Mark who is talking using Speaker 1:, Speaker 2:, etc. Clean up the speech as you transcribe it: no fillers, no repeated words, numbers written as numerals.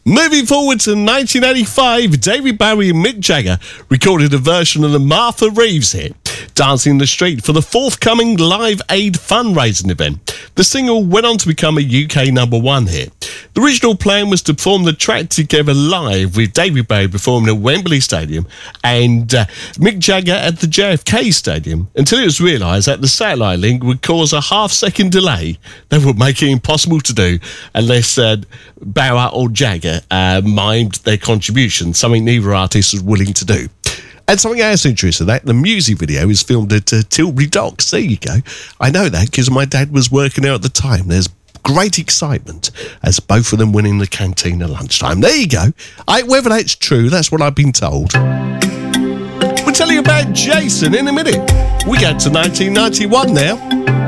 Speaker 1: Moving forward to 1985, David Bowie and Mick Jagger recorded a version of the Martha Reeves hit, Dancing in the Street, for the forthcoming Live Aid fundraising event. The single went on to become a UK #1 hit. The original plan was to perform the track together live, with David Bowie performing at Wembley Stadium and Mick Jagger at the JFK Stadium, until it was realised that the satellite link would cause a half-second delay that would make it impossible to do unless Bowie or Jagger mimed their contribution, something neither artist was willing to do. And something else interesting, that the music video is filmed at Tilbury Docks. There you go. I know that because my dad was working there at the time. There's great excitement as both of them went in the canteen at lunchtime. There you go. Whether that's true, that's what I've been told. We'll tell you about Jason in a minute. We go to 1991 now.